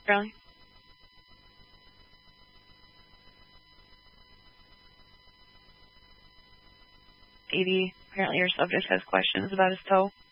Really? Edie, apparently your subject has questions about his toe.